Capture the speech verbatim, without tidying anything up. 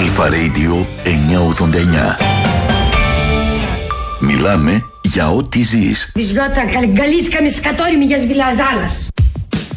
Αλφα Radio εννιακόσια ογδόντα εννιά. Μιλάμε για ό,τι ζεις. Βυζιώτα καλυγκαλίτσκα με σκατόρι μη για σβιλαζάλας.